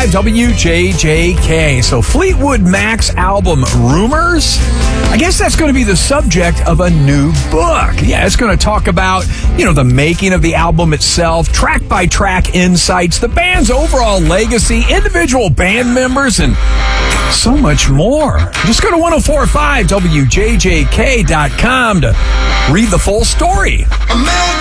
104.5 WJJK. So Fleetwood Mac's album Rumors, I guess that's going to be the subject of a new book. Yeah, it's going to talk about, the making of the album itself, track-by-track insights, the band's overall legacy, individual band members, and so much more. Just go to 104.5WJJK.com to read the full story.